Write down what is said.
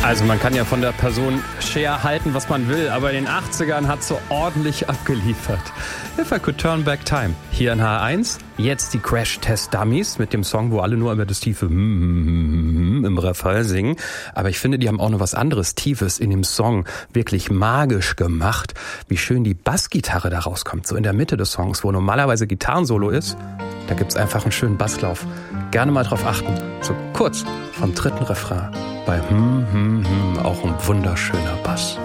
Also man kann ja von der Person Cher halten, was man will, aber in den 80ern hat so ordentlich abgeliefert. If I Could Turn Back Time. Hier in H1, jetzt die Crash-Test-Dummies mit dem Song, wo alle nur über das tiefe im Refrain singen. Aber ich finde, die haben auch noch was anderes Tiefes in dem Song wirklich magisch gemacht. Wie schön die Bassgitarre da rauskommt, so in der Mitte des Songs, wo normalerweise Gitarrensolo ist. Da gibt's einfach einen schönen Basslauf. Gerne mal drauf achten. So kurz vom dritten Refrain. Bei auch ein wunderschöner Bass.